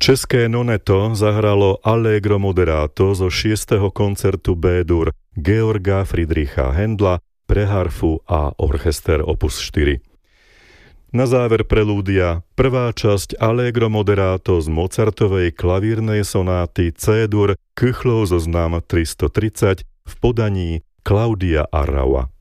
České Noneto zahralo Allegro moderato zo 6. koncertu B-dur Georga Friedricha Händla pre harfu a orchester opus 4. Na záver prelúdia prvá časť Allegro moderato z Mozartovej klavírnej sonáty C-dur Köchlov zoznam 330 v podaní Klaudia Arraua.